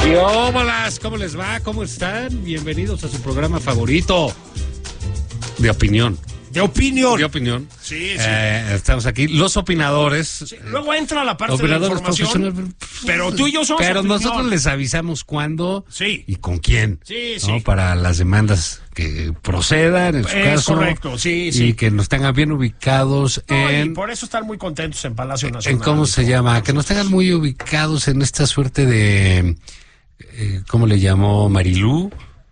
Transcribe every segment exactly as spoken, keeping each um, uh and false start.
¡Yóbalas! ¿Cómo les va? ¿Cómo están? Bienvenidos a su programa favorito de opinión. De opinión. De opinión. Sí, sí. Eh, estamos aquí, los opinadores. Sí, luego entra la parte de la información. Pero tú y yo somos Pero opinión. nosotros les avisamos cuándo sí. y con quién. Sí, ¿no? sí. Para las demandas que procedan, en su es caso. correcto, sí, sí. Y que nos tengan bien ubicados no, en... y por eso están muy contentos en Palacio Nacional. En ¿Cómo se llama? Que nos tengan muy ubicados en esta suerte de... Eh, ¿Cómo le llamó? Marilú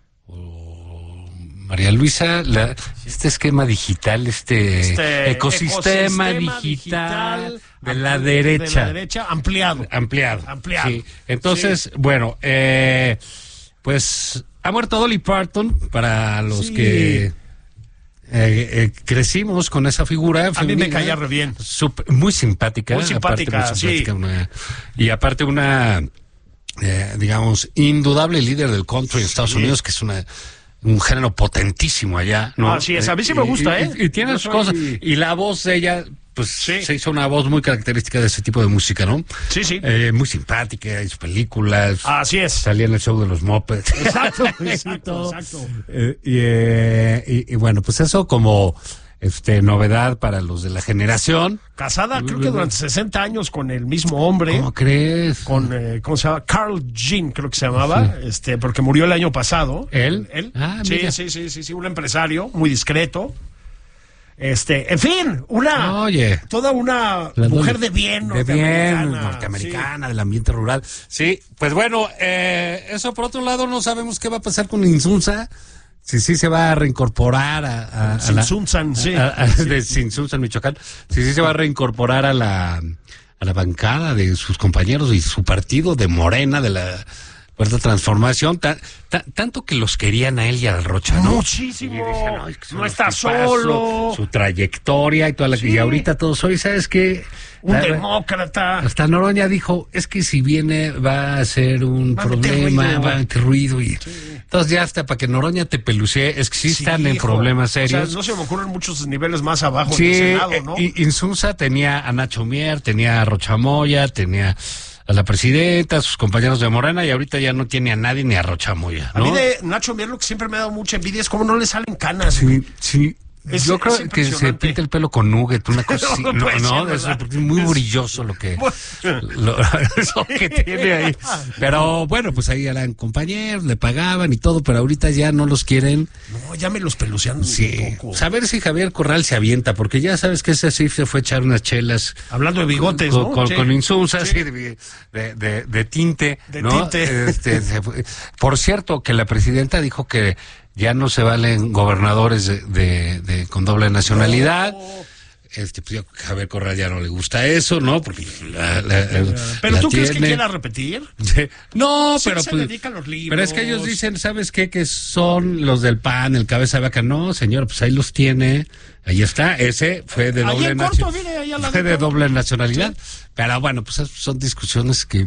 o María Luisa, la, este esquema digital, este, este ecosistema, ecosistema digital, digital de la derecha. De la derecha, ampliado. Ampliado. Ampliado. Sí. Entonces, sí. bueno, eh, pues ha muerto Dolly Parton, para los sí. que... Eh, eh, crecimos con esa figura a femenina, mí me caía re bien, super, muy simpática, muy simpática, aparte, muy simpática sí. una, y aparte una eh, digamos indudable líder del country en Estados sí. Unidos, que es una un género potentísimo allá, ¿no? Así es, a mí sí me gusta, y, ¿eh? Y, y tiene sus soy... cosas, y la voz de ella, pues sí. se hizo una voz muy característica de ese tipo de música, ¿no? Sí, sí. Eh, muy simpática, en sus películas. Así es. Salía en el show de los Muppets. Exacto, exacto, exacto. Eh, y, eh, y, y bueno, pues eso como este novedad para los de la generación. Casada, creo que durante sesenta años con el mismo hombre. ¿Cómo crees? Con, eh, ¿cómo se llama? Carl Jean, creo que se llamaba, sí. este, porque murió el año pasado. ¿Él? ¿Él? Ah, sí, mira. sí, sí, sí, sí, un empresario muy discreto. Este, en fin, una, Oye, toda una mujer de bien, de bien, norteamericana, norteamericana, sí. Del ambiente rural. Sí, pues bueno, eh, eso por otro lado no sabemos qué va a pasar con Insunza. Si sí se va a reincorporar a, a, a Sinsunzan, sí. A, a, de Sinsunzan, Michoacán. Si sí se va a reincorporar a la a la bancada de sus compañeros y su partido de Morena, de la Cuarta Transformación, ta, ta, tanto que los querían a él y al Rocha, ¿no? Muchísimo. Dije, no, es que no está solo. Su trayectoria y toda la sí. y ahorita todos hoy, ¿sabes qué? Un la, demócrata. Hasta Noroña dijo, es que si viene va a ser un va problema, ruido, va a meter ruido. Y sí. entonces ya hasta para que Noroña te pelucee, es que sí, sí están hijo. en problemas serios. O sea, no se me ocurren muchos niveles más abajo sí, en el Senado, ¿no? Y Insunza tenía a Nacho Mier, tenía a Rochamoya, tenía a la presidenta, a sus compañeros de Morena, y ahorita ya no tiene a nadie ni a Rochamoya, ¿no? A mí de Nacho Mier lo que siempre me ha dado mucha envidia es cómo no le salen canas. Sí, güey. sí. Es, Yo creo que se pinta el pelo con nugget, una cosa así. no, No, no, no, ser, es, es muy brilloso lo que, lo, eso que tiene ahí. Pero bueno, pues ahí eran compañeros, le pagaban y todo, pero ahorita ya no los quieren. No, ya me los pelucean sí. un poco. Saber si Javier Corral se avienta, porque ya sabes que ese sí se fue a echar unas chelas. Hablando de bigotes, con, ¿no? Con, sí. con Insunza, sí. sí, de, de, de, de tinte. De ¿no? tinte. Este, se fue. Por cierto, que la presidenta dijo que ya no se valen gobernadores de, de, de con doble nacionalidad. No. Este, pues a Javier Corral ya no le gusta eso, ¿no? Porque la, la, pero la tú tiene. crees que quiera repetir? Sí. No, sí, pero se pues, dedican los libros. pero es que ellos dicen, ¿sabes qué? Que son los del P A N, el cabeza de vaca. No, señor, pues ahí los tiene. Ahí está, ese fue de doble ahí corto, mire, ahí fue de doble nacionalidad. Sí. Pero bueno, pues son discusiones que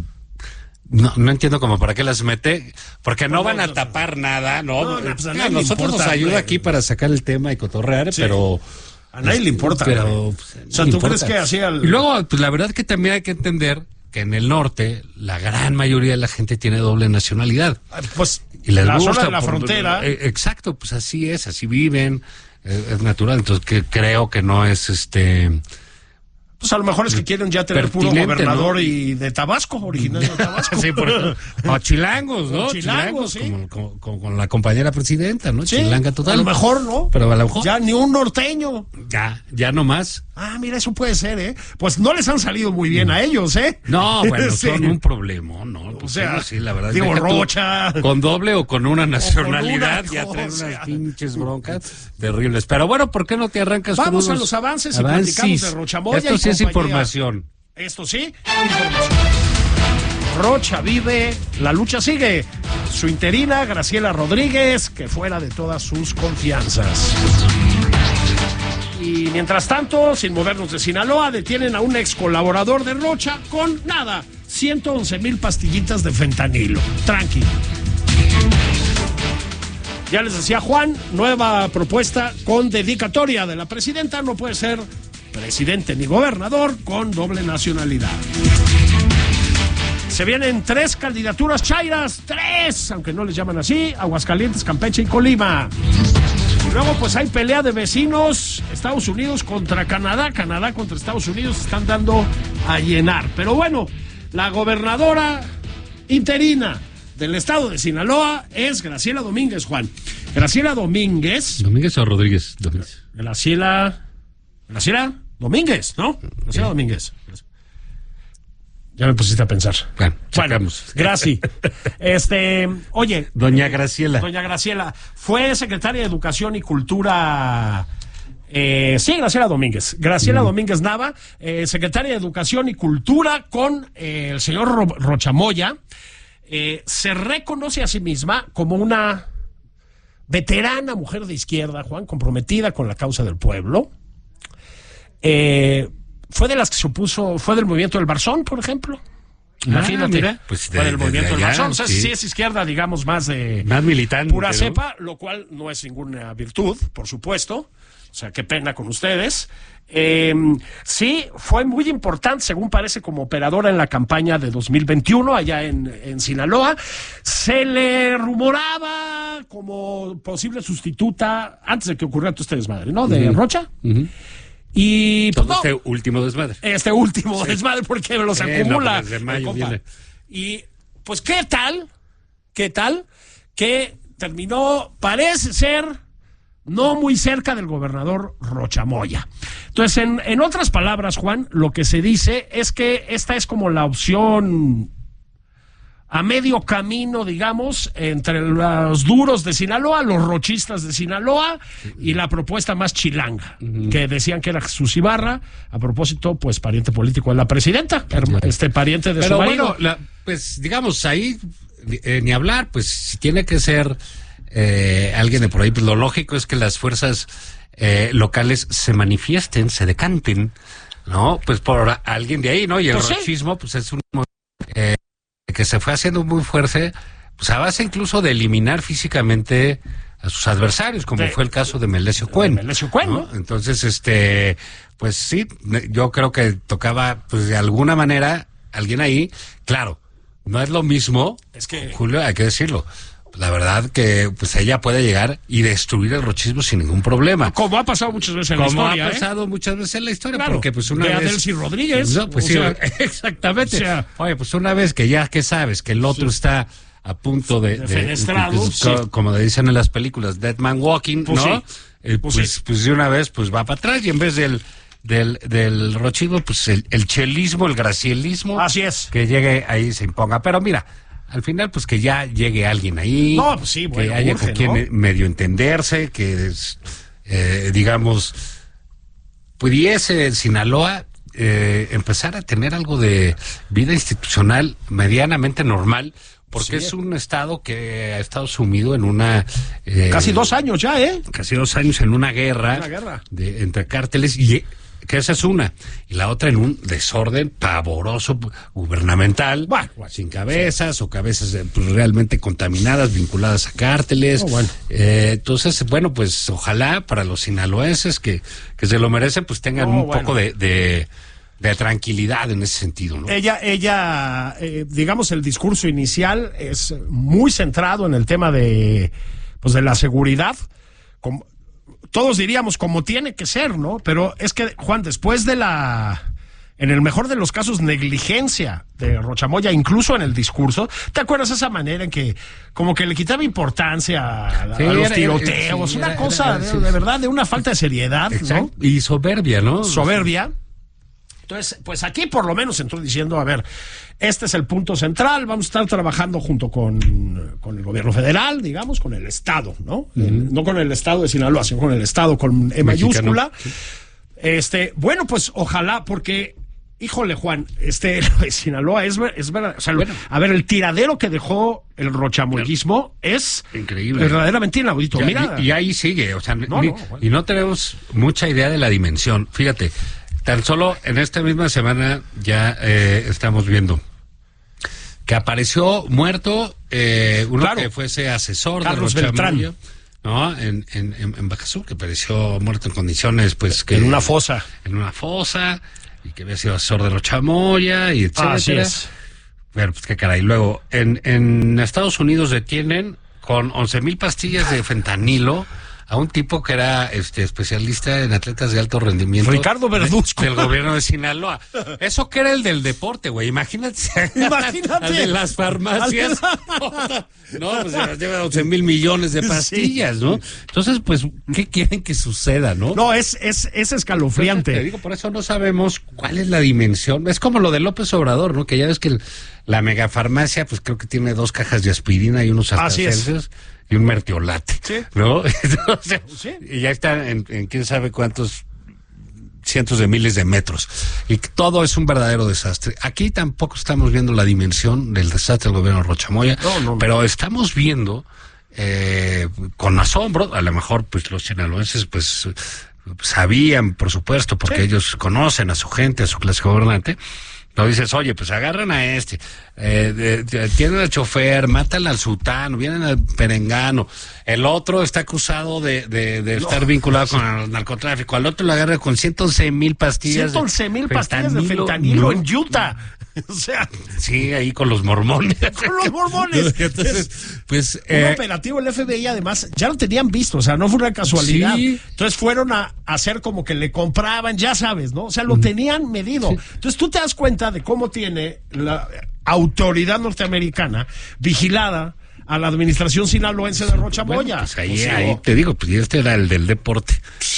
No, no entiendo como para qué las mete, porque no, no van a tapar nada, ¿no? no, no pues a a nosotros nos ayuda hombre. aquí para sacar el tema y cotorrear, sí. pero... A nadie le importa. Pero, pues, o sea, ¿tú importa. crees que así al... Y luego, pues la verdad que también hay que entender que en el norte la gran mayoría de la gente tiene doble nacionalidad. Pues y les la gusta, zona de la por, frontera. Eh, exacto, pues así es, así viven, eh, es natural. Entonces que creo que no es este... Pues a lo mejor es que quieren ya tener puro gobernador, ¿no? Y de Tabasco, originario de Tabasco. Sí, por eso. O chilangos, ¿no? O chilangos, chilangos sí. Como, como, como con la compañera presidenta, ¿no? Sí, Chilanga total. A lo mejor, ¿no? Pero a lo mejor. Ya ni un norteño. Ya, ya no más. Ah, mira, eso puede ser, ¿eh? Pues no les han salido muy bien a ellos, ¿eh? No, bueno, sí. son un problema, ¿no? Pues o sea, sí, la verdad. Digo, Rocha. Tú, con doble o con una nacionalidad, con una, ya traen o sea. unas pinches broncas terribles. Pero bueno, ¿por qué no te arrancas Vamos con unos a los avances, avances y platicamos de Rochamoya. Esto y sí es compañía. información. Esto sí, información. Rocha vive, la lucha sigue. Su interina, Graciela Rodríguez, que fuera de todas sus confianzas. Y mientras tanto, sin movernos de Sinaloa, detienen a un ex colaborador de Rocha con nada, ciento once mil pastillitas de fentanilo. Tranqui. Ya les decía Juan, nueva propuesta con dedicatoria de la presidenta, no puede ser presidente ni gobernador con doble nacionalidad. Se vienen tres candidaturas chairas, tres, aunque no les llaman así, Aguascalientes, Campeche y Colima. Y luego pues hay pelea de vecinos, Estados Unidos contra Canadá, Canadá contra Estados Unidos, están dando a llenar. Pero bueno, la gobernadora interina del estado de Sinaloa es Graciela Domínguez, Juan. Graciela Domínguez. ¿Domínguez o Rodríguez? Domínguez. Graciela. Graciela Domínguez, ¿no? Graciela sí. Domínguez. Ya me pusiste a pensar. Bueno, bueno Graci. Este, oye. Doña Graciela. Doña Graciela. Fue secretaria de Educación y Cultura. Eh, sí, Graciela Domínguez. Graciela mm. Domínguez Nava, eh, secretaria de Educación y Cultura con eh, el señor Ro Rochamoya. Eh, se reconoce a sí misma como una veterana mujer de izquierda, Juan, comprometida con la causa del pueblo. Eh, fue de las que se opuso, fue del movimiento del Barzón, por ejemplo. Imagínate, ah, mira, pues de, fue del movimiento de del allá, Barzón. O sea, sí. sí es izquierda, digamos, más de más militante, pura ¿no? cepa, lo cual no es ninguna virtud, por supuesto. O sea, qué pena con ustedes. Eh, sí, fue muy importante, según parece, como operadora en la campaña de dos mil veintiuno allá en, en Sinaloa. Se le rumoraba como posible sustituta antes de que ocurriera todo este desmadre, ¿no? De uh-huh. Rocha. Uh-huh. Y pues, todo no, este último desmadre. Este último sí. desmadre porque los eh, acumula. No, pues mayo viene. Y pues, ¿qué tal? ¿Qué tal? Que terminó, parece ser, no muy cerca del gobernador Rochamoya. Entonces, en, en otras palabras, Juan, lo que se dice es que esta es como la opción a medio camino, digamos, entre los duros de Sinaloa, los rochistas de Sinaloa y la propuesta más chilanga, uh-huh. que decían que era Jesús Ibarra, a propósito, pues pariente político de la presidenta, este pariente de Pero su marido. Bueno, la, pues digamos, ahí eh, ni hablar, pues si tiene que ser eh, alguien de por ahí, pues lo lógico es que las fuerzas eh, locales se manifiesten, se decanten, ¿no? Pues por alguien de ahí, ¿no? Y el pues rochismo, sí. pues es un... Eh, que se fue haciendo muy fuerte, pues a base incluso de eliminar físicamente a sus adversarios, como sí. fue el caso de Melesio Cuen. Melesio Cuen, ¿no? ¿no? Entonces, este, pues sí, yo creo que tocaba, pues de alguna manera, alguien ahí, claro, no es lo mismo, es que Julio, hay que decirlo. La verdad que pues ella puede llegar y destruir el rochismo sin ningún problema. Como ha pasado muchas veces en la Como historia. Como ha pasado ¿eh? muchas veces en la historia, claro, porque pues una de vez... Adelcy Rodríguez. No, pues sí, sea, exactamente. O sea, oye, pues una vez que ya que sabes que el otro sí. está a punto de... Defenestrado, de, de, de, sí. como le dicen en las películas, Dead Man Walking, pues ¿no? Sí. Eh, pues, pues, sí. pues de una vez pues va para atrás y en vez del... Del, del rochismo, pues el, el chelismo, el gracielismo. Así es. Que llegue ahí se imponga. Pero mira... Al final, pues que ya llegue alguien ahí, no, pues sí, bueno, que haya urge, con quien ¿no? medio entenderse, que, eh, digamos, pudiese Sinaloa eh, empezar a tener algo de vida institucional medianamente normal, porque sí. es un estado que ha estado sumido en una... Eh, casi dos años ya, ¿eh? Casi dos años en una guerra, una guerra. De, entre cárteles y... que esa es una, y la otra en un desorden pavoroso gubernamental, bueno, bueno, sin cabezas sí. o cabezas pues, realmente contaminadas, vinculadas a cárteles. Oh, bueno. eh, entonces, bueno, pues ojalá para los sinaloenses que, que se lo merecen, pues tengan oh, un bueno. poco de, de, de tranquilidad en ese sentido, ¿no? Ella, ella, eh, digamos, el discurso inicial es muy centrado en el tema de, pues, de la seguridad, como todos diríamos como tiene que ser, ¿no? Pero es que, Juan, después de la, en el mejor de los casos, negligencia de Rochamoya, incluso en el discurso, ¿te acuerdas esa manera en que como que le quitaba importancia a, sí, a los tiroteos? Sí, una era, cosa, era, era, de, sí, de verdad, de una falta de seriedad, exacto. ¿no? Y soberbia, ¿no? Soberbia. Entonces, pues aquí por lo menos entró diciendo, a ver, este es el punto central, vamos a estar trabajando junto con, con el gobierno federal, digamos, con el Estado, ¿no? Uh-huh. eh, no con el Estado de Sinaloa, sino con el Estado con E mayúscula. Sí. Este, bueno, pues ojalá, porque, híjole, Juan, este, Sinaloa es, es verdad, o sea, bueno. a ver, el tiradero que dejó el rochamoyismo claro. es increíble, verdaderamente inaudito. Ya, Mira, y, y ahí sigue, o sea, no, ni, no, bueno. y no tenemos mucha idea de la dimensión. Fíjate. Tan solo en esta misma semana ya eh, estamos viendo que apareció muerto eh, uno claro. que fuese asesor Carlos de Beltrán, ¿no? En, en, en Baja Sur, que apareció muerto en condiciones, pues que en una fosa, en una fosa y que había sido asesor de Rochamoya y etcétera. Así es. Pero pues qué caray. Luego, en, en Estados Unidos detienen con once mil pastillas de fentanilo a un tipo que era este especialista en atletas de alto rendimiento. Ricardo Verduzco. De, del gobierno de Sinaloa. Eso que era el del deporte, güey. Imagínate. Imagínate. Al de las farmacias. No, pues se las lleva once mil millones de pastillas, sí. ¿no? Entonces, pues, ¿qué quieren que suceda, no? No, es, es, es escalofriante. Te digo, por eso no sabemos cuál es la dimensión. Es como lo de López Obrador, ¿no? Que ya ves que el, la megafarmacia, pues creo que tiene dos cajas de aspirina y unos astacelsios y un mertiolate, sí. ¿no? Entonces, sí. Y ya está en, en quién sabe cuántos cientos de miles de metros. Y todo es un verdadero desastre. Aquí tampoco estamos viendo la dimensión del desastre del gobierno de Rocha Moya, no, no, pero no. estamos viendo eh, con asombro, a lo mejor pues los sinaloenses pues sabían, por supuesto, porque sí. ellos conocen a su gente, a su clase gobernante. No dices, oye, pues agarran a este, eh, de, de, tienen al chofer, matan al sultano, vienen al perengano, el otro está acusado de, de, de estar no, vinculado sí. con el narcotráfico, al otro lo agarra con ciento once mil pastillas. ciento once mil pastillas de fentanilo no, en Utah. O sea, sí, ahí con los mormones. Con los mormones. Entonces, pues, un eh, operativo el F B I además ya lo tenían visto, o sea, no fue una casualidad. Sí. Entonces fueron a, a hacer como que le compraban, ya sabes, ¿no? O sea, lo mm. tenían medido. Sí. Entonces tú te das cuenta de cómo tiene la autoridad norteamericana vigilada a la administración sinaloense de Rocha Moya. Bueno, pues ahí, o sea, ahí te digo, pues este era el del deporte.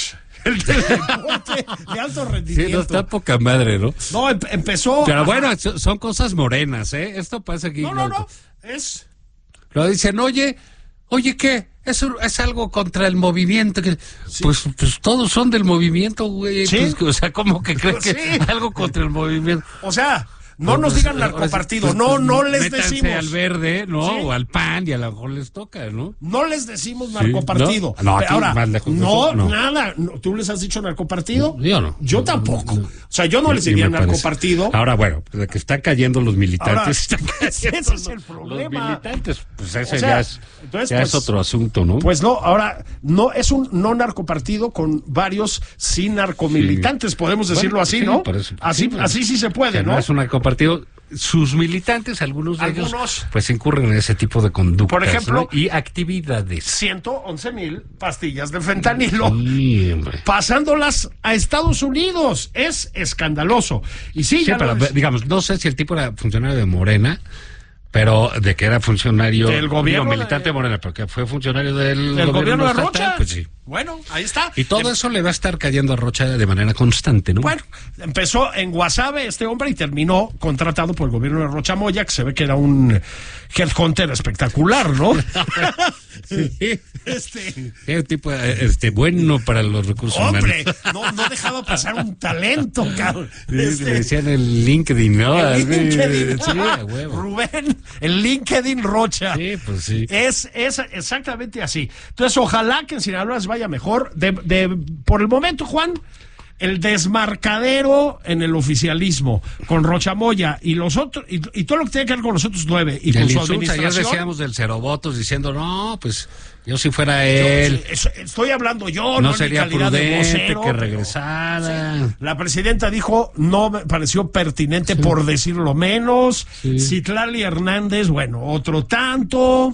El del deporte de alto rendimiento. Sí, no está poca madre, ¿no? No, em empezó... Pero bueno, son cosas morenas, ¿eh? Esto pasa aquí. No, no, no, es... Lo dicen, oye, oye, ¿qué? Eso es algo contra el movimiento. Que... Sí. Pues, pues todos son del movimiento, güey. ¿Sí? Pues, o sea, ¿cómo que crees sí. que algo contra el movimiento? O sea... No nos digan narcopartido, pues, no, no les métanse decimos. al verde, ¿no? ¿Sí? O al pan y a lo mejor les toca, ¿no? No les decimos narcopartido. Sí, ¿no? No, aquí ahora, más lejos no, eso, no, nada. No, ¿tú les has dicho narcopartido? Yo no. Yo tampoco. O sea, yo no les diría narcopartido. Ahora, bueno, de que están cayendo los militantes. Ahora, están cayendo ese es el problema. Los militantes, pues ese o sea, ya, es, entonces, ya pues, es otro asunto, ¿no? Pues no, ahora, no es un no narcopartido con varios sí narcomilitantes, sí. podemos decirlo bueno, así, sí, ¿no? Eso, así, sí, así sí se puede, ¿no? No es un narcopartido. Sus militantes, algunos de algunos, ellos, pues incurren en ese tipo de conductas, por ejemplo, ¿no? Y actividades. ciento once mil pastillas de fentanilo, sí, pasándolas a Estados Unidos. Es escandaloso. Y sí, sí ya pero es... digamos, no sé si el tipo era funcionario de Morena, pero de que era funcionario del gobierno, digo, militante de Morena, porque fue funcionario del, del gobierno, gobierno de estatal, Rocha. Pues sí. Bueno, ahí está. Y todo em... eso le va a estar cayendo a Rocha de manera constante, ¿no? Bueno, empezó en Guasave este hombre y terminó contratado por el gobierno de Rocha Moya, que se ve que era un headhunter espectacular, ¿no? Sí. Este es un tipo este, bueno para los recursos hombre, humanos. no, no dejaba pasar un talento, cabrón. Este, le decían el LinkedIn, ¿no? El LinkedIn. Sí, a huevo. Rubén, el LinkedIn Rocha. Sí, pues sí. Es, es exactamente así. Entonces, ojalá que en Sinaloa les vaya mejor. De, de, por el momento, Juan, el desmarcadero en el oficialismo con Rocha Moya y los otros, y, y todo lo que tiene que ver con los otros nueve y, y con su insulta, administración. Ayer decíamos del cero votos diciendo, no, pues yo si fuera él. Yo, estoy hablando yo, no, no sería en mi calidad prudente de vocero, que regresara. Sí. La presidenta dijo, no me pareció pertinente, sí. por decirlo menos. Sí. Citlali Hernández, bueno, otro tanto.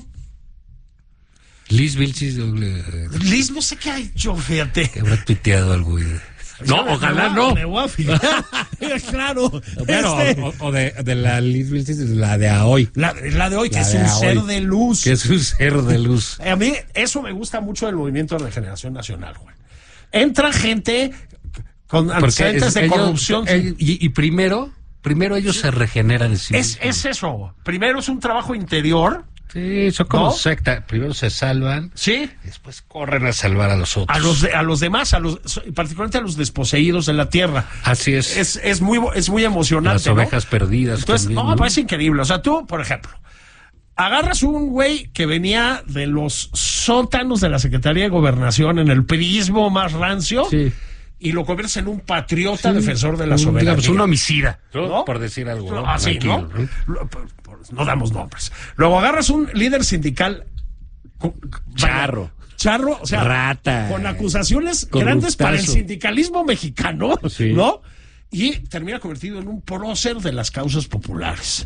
Liz Vilchis. Liz, no sé qué ha hecho, fíjate. Que habrá tuiteado algo. No, me ojalá voy, no. Me voy a fijar. Claro. Bueno, este... o, o de, de la Liz Vilchis, la de a hoy. La, la de hoy, la que es un ser hoy. de luz. Que es un ser de luz. A mí, eso me gusta mucho del movimiento de regeneración nacional, güey. Entra gente con antecedentes de ellos, corrupción. Ellos, y, y primero, primero ellos sí. se regeneran en sí es, es eso. Primero es un trabajo interior. Sí, son como ¿no? secta. Primero se salvan. Sí. Y después corren a salvar a los otros. A los, de, a los demás, a los, particularmente a los desposeídos de la tierra. Así es. Es, es, muy, es muy emocionante. Las ovejas ¿no? perdidas. Entonces, también, no, me ¿no? parece increíble. O sea, tú, por ejemplo, agarras un güey que venía de los sótanos de la Secretaría de Gobernación en el priismo más rancio. Sí. Y lo conviertes en un patriota sí, defensor de la soberanía. Digamos, un homicida, ¿no? ¿no? Por decir algo, ¿no? Así, ¿no? ¿no? No damos nombres. Luego agarras un líder sindical charro. Charro, o sea, rata. Con acusaciones grandes para el sindicalismo mexicano, sí. ¿no? Y termina convertido en un prócer de las causas populares.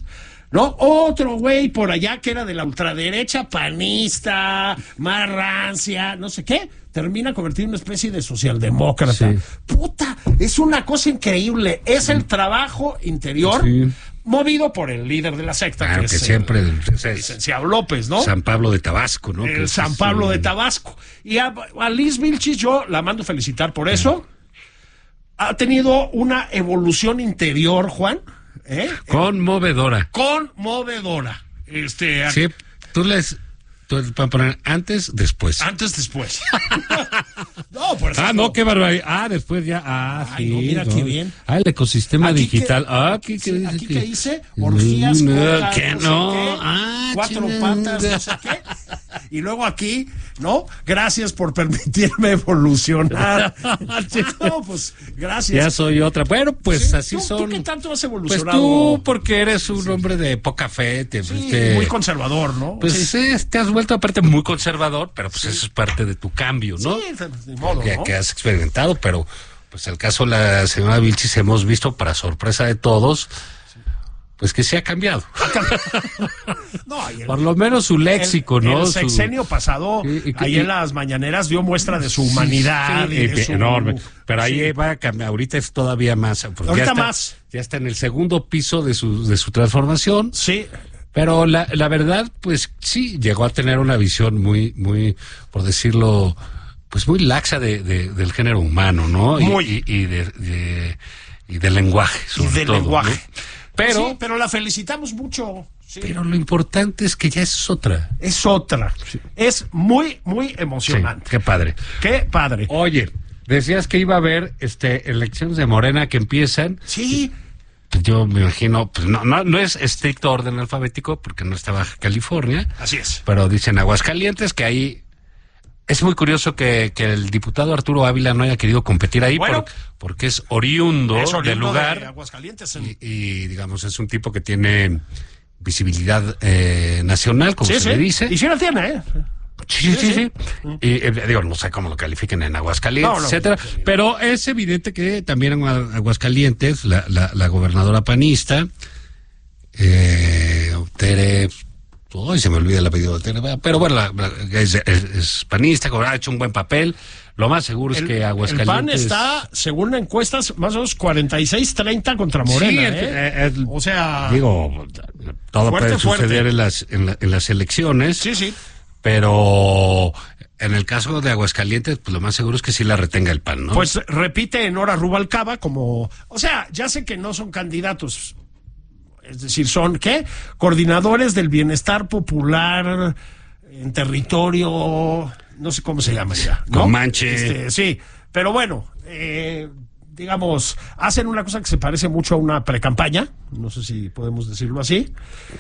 ¿no? Otro güey por allá que era de la ultraderecha panista, más rancia, no sé qué, termina convertido en una especie de socialdemócrata. Sí. Puta, es una cosa increíble. Es el trabajo interior Sí. movido por el líder de la secta, Claro, que, que es siempre el es- es licenciado López, ¿no? San Pablo de Tabasco, ¿no? Que El es- San es, Pablo eh, de Tabasco. Y a, a Liz Vilchis yo la mando felicitar por eso. Ha tenido una evolución interior, Juan, ¿eh? Conmovedora. Conmovedora. Este, Sí, tú les... Tú les puedes poner antes, después. antes, después. no, por Ah, ejemplo, no, qué barbaridad. Ah, después ya. Ah, Ay, sí. no, mira qué bien. Ah, el ecosistema Aquí digital. que- ah, aquí, sí, que dice aquí que- que dice orgías, No, coca, que no, no. sé qué, Ah, cuatro chingada. patas, no sé qué. Y luego aquí, ¿no? Gracias por permitirme evolucionar. no, pues, gracias. Ya soy otra. Bueno, pues Sí, así ¿tú- son. ¿Tú qué tanto has Pues evolucionado? tú, porque eres un hombre de poca fe. Te, Sí, te- muy conservador, ¿no? Pues sí, eh, te has vuelto aparte muy conservador, pero pues eso es parte de tu cambio, ¿no? sí, pues, ni modo, que, ¿no? que has experimentado, pero pues el caso de la señora Vilchis hemos visto, para sorpresa de todos, pues que se ha cambiado. No, y el- Por lo menos su léxico, el, ¿no? El Su- sexenio pasado, Sí, y- ahí y- en las mañaneras dio muestra de su humanidad. Sí, y de eh, su- enorme. Pero ahí sí. va a cambiar. Ahorita es todavía más. porque Ahorita ya está, más. Ya está en el segundo piso de su, de su transformación. Sí, Pero la, la verdad, pues sí, llegó a tener una visión muy, muy, por decirlo, pues muy laxa de, de- del género humano, ¿no? Y- Muy. Y, y de, de- y del lenguaje, y sobre del todo, lenguaje. ¿no? Pero, Sí, pero la felicitamos mucho. Sí. pero lo importante es que ya es otra. Es otra. Es muy, muy Sí, emocionante. qué padre. Qué padre. Oye, decías que iba a haber este elecciones de Morena que empiezan. Sí, Pues yo me imagino, pues no, no, no es estricto orden alfabético porque no está Baja California, así es. pero dicen Aguascalientes que ahí es muy curioso que, que el diputado Arturo Ávila no haya querido competir ahí Bueno. por- porque es oriundo, Es del oriundo lugar de Aguascalientes. en- y, y, digamos es un tipo que tiene visibilidad eh, nacional, como Sí, se sí. le dice. Y sí la tiene, ¿eh? Sí, sí, Sí, sí. sí. Y, eh, digo, no sé cómo lo califiquen en Aguascalientes, No, no. etcétera. Pero es evidente que también en Agua- Aguascalientes, la, la, la gobernadora panista, eh, Tere, hoy se me olvida el apellido de Tere, pero bueno, la- la- es, es- es panista, ha hecho un buen papel. Lo más seguro es El, que el Aguascalientes. PAN está, según encuestas, más o menos cuarenta y seis treinta contra Morena. Sí, ¿eh? eh, eh, o sea, Digo, todo fuerte, puede suceder fuerte. en las, en, la- en las elecciones. sí, sí. Pero en el caso de Aguascalientes, pues lo más seguro es que sí la retenga el P A N, ¿no? Pues repite Nora Rubalcaba como, o sea, ya sé que no son candidatos, es decir, son, ¿qué? Coordinadores del bienestar popular en territorio, no sé cómo se llama ya, ¿no? Comanche. Este, sí, pero bueno, eh, digamos, hacen una cosa que se parece mucho a una precampaña, no sé si podemos decirlo así.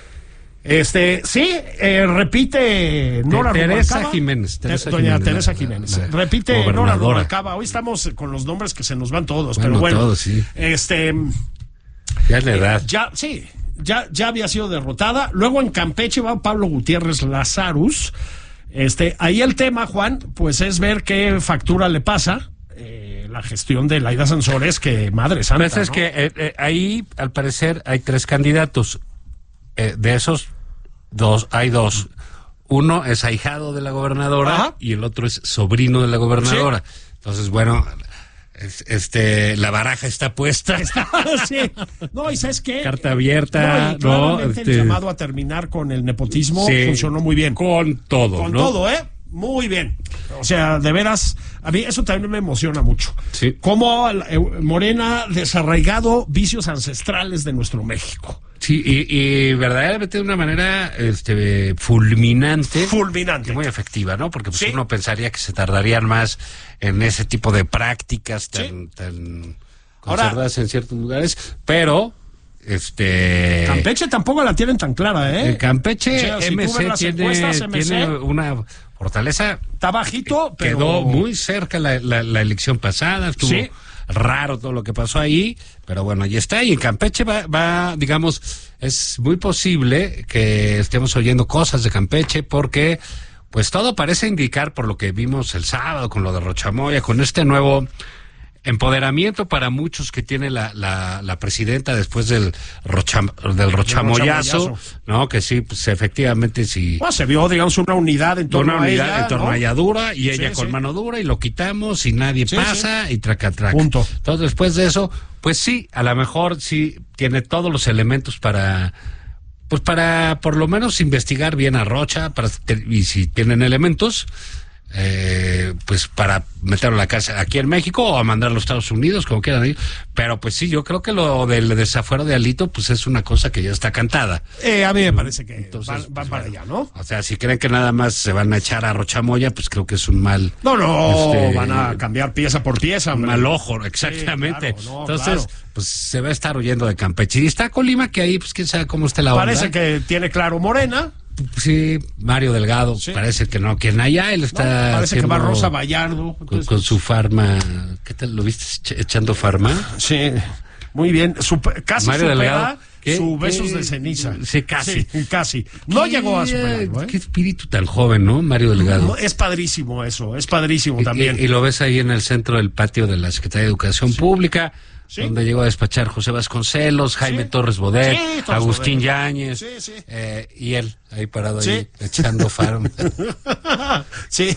Este, sí, eh, repite Nora Teresa Rubalcaba. Jiménez, Teresa Te- Doña Jiménez, Teresa la- Jiménez. la repite Nora gobernadora. Rubalcaba. Hoy estamos con los nombres que se nos van todos, Bueno, pero bueno. todos, sí. Este, Ya es la edad. ya, sí, ya, ya había sido derrotada. Luego en Campeche va Pablo Gutiérrez Lazarus. Este, ahí el tema, Juan, pues es ver qué factura le pasa eh, la gestión de Laida Sansores, que madre santa. Pues es ¿no? que eh, eh, ahí, al parecer, hay tres candidatos. Eh, de esos, dos, hay dos. Uno es ahijado de la gobernadora Ajá. y el otro es sobrino de la gobernadora. Entonces, bueno, es- este, la baraja está puesta. Sí. No, y ¿sabes qué? Carta abierta, No, y claramente ¿no? el Este- llamado a terminar con el nepotismo Sí. funcionó muy bien. Con todo, Con ¿no? todo, ¿eh? Muy bien. O sea, de veras, a mí eso también me emociona mucho. Sí. Cómo eh, Morena desarraigado vicios ancestrales de nuestro México. Sí, y, y verdaderamente de una manera este, fulminante. Fulminante. Y muy efectiva, ¿no? Porque pues, Sí. uno pensaría que se tardarían más en ese tipo de prácticas tan, Sí. tan Ahora- conservadas en ciertos lugares, pero este Campeche tampoco la tienen tan clara, ¿eh? el Campeche O sea, si tú ves M C las tiene, encuestas, M C tiene una fortaleza. está bajito, pero... Quedó muy cerca la, la, la elección pasada, estuvo Sí. raro todo lo que pasó ahí, pero bueno, ahí está. Y en Campeche va, va, digamos, es muy posible que estemos oyendo cosas de Campeche porque, pues todo parece indicar por lo que vimos el sábado con lo de Rochamoya, con este nuevo empoderamiento para muchos que tiene la, la, la presidenta después del rocha, del rochamoyazo, rochamoyazo, ¿no? Que sí, pues efectivamente sí. Bueno, se vio, digamos, una unidad en torno una unidad a ella, en torno ¿no? a ella dura y sí, ella con sí. mano dura y lo quitamos y nadie sí, pasa sí. y traca traca. Punto. Entonces después de eso, pues sí, a lo mejor sí tiene todos los elementos para, pues para por lo menos investigar bien a Rocha, para y si tienen elementos. Eh, pues para meterlo a la cárcel aquí en México o a mandarlo a los Estados Unidos, como quieran ir. Pero pues sí, yo creo que lo del desafuero de Alito, pues es una cosa que ya está cantada. Eh, a mí me parece que Entonces, van, van pues, para allá, ¿no? O sea, si creen que nada más se van a echar a Rochamoya, pues creo que es un mal... No, no, este, van a cambiar pieza por pieza. Un hombre. mal ojo, exactamente. Sí, claro, no, Entonces, claro. pues se va a estar huyendo de Campeche. Y está Colima, que ahí, pues quién sabe cómo está la onda. Parece que tiene claro Morena. Sí, Mario Delgado, Sí. parece que no, que allá él está. No, parece que va haciendo Rosa Vallardo. Con, Entonces, con su farma. ¿Qué tal? ¿Lo viste echa- echando farma? sí, muy bien. Super- casi Mario supera Delgado, ¿qué? su besos ¿Qué? de ceniza. Sí, casi. Sí, casi. No ¿Qué? llegó a superarlo, ¿eh? Qué espíritu tan joven, ¿no? Mario Delgado. No, es padrísimo eso, es padrísimo Y- también. Y, y lo ves ahí en el centro del patio de la Secretaría de Educación Pública, Sí. donde llegó a despachar José Vasconcelos, Jaime Sí. Torres Bodet, Sí, Torres Agustín Bodet. Yáñez, Sí, sí. eh, y él ahí parado Sí. ahí echando farma. Sí,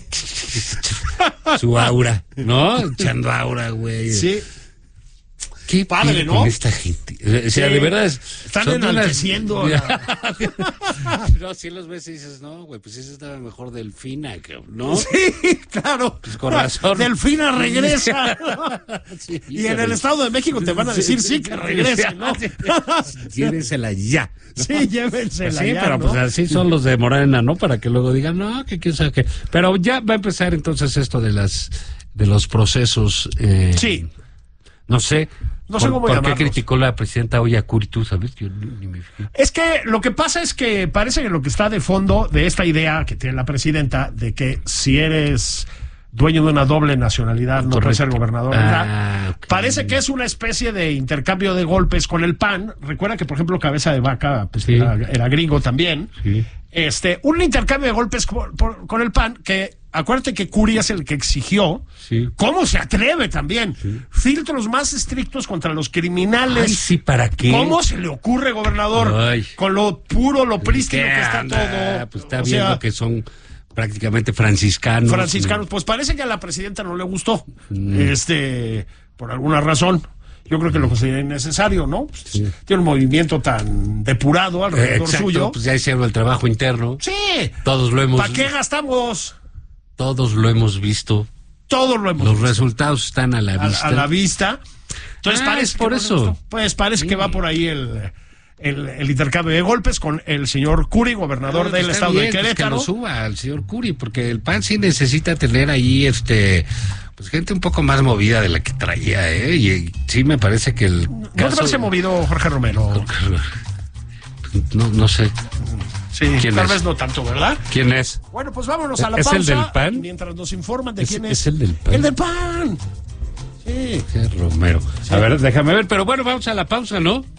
Su aura, ¿no? Echando aura, güey. sí. Qué Padre, padre, ¿no? con esta gente. O sea, Sí. de verdad es. Están son unas- enalteciendo la- No, si los ves y dices, no, güey, pues ese estaba mejor Delfina, cabrón, ¿no? Sí, claro. Pues con razón. Delfina regresa. Sí, Y en el híjole. Estado de México te van a decir sí que regrese, ¿no? Llévensela ya. ¿no? Sí, llévensela Sí, ya, pero ¿no? pues así son los de Morena, ¿no? Para que luego digan, no, que quién sabe qué. Pero ya va a empezar entonces esto de las de los procesos. Eh, Sí. No sé. No sé por, cómo ¿Por qué llamarlos. criticó la presidenta hoy a Curi? ¿Tú sabes? Yo ni, ni me fijé. Es que lo que pasa es que parece que lo que está de fondo de esta idea que tiene la presidenta de que si eres dueño de una doble nacionalidad no puedes ser gobernador, ¿verdad? Ah, ok. Parece que es una especie de intercambio de golpes con el P A N. Recuerda que, por ejemplo, Cabeza de Vaca pues, Sí. era, era gringo también. Sí. Este, un intercambio de golpes por- por- con el P A N que, acuérdate que Curi es el que exigió. Sí. ¿Cómo se atreve también? Filtros más estrictos contra los criminales. Ay, sí, ¿para qué? ¿Cómo se le ocurre, gobernador? Ay. Con lo puro, lo prístino ¿Qué que está anda? todo. Pues está O viendo sea, que son prácticamente franciscanos. franciscanos. Pues parece que a la presidenta no le gustó. Mm. Este, por alguna razón. Yo creo que lo considera innecesario, ¿no? Pues, tiene un movimiento tan depurado Eh, alrededor exacto, suyo. pues ya hicieron el trabajo interno. Sí. Todos lo hemos ¿Para qué gastamos? todos lo hemos visto. Todos lo hemos Los visto. resultados están a la a, vista. a la vista. Entonces Ah, parece es por que no le eso. gustó. Pues parece que va por ahí el, el, el intercambio de golpes con el señor Curi, gobernador Bueno, del está estado bien, de pues, Querétaro. que lo suba al señor Curi, porque el P A N sí necesita tener ahí este pues gente un poco más movida de la que traía, ¿eh? Y, y sí me parece que el ¿No te caso- parece movido Jorge Romero? No, no sé. Sí, ¿Quién tal es? vez no tanto, ¿verdad? ¿Quién es? Bueno, pues vámonos a la ¿Es pausa. el del P A N? Mientras nos informan de ¿Es- quién es es. el del P A N? El del P A N. Sí. Qué Romero. A ver, déjame ver, pero bueno, vamos a la pausa, ¿no?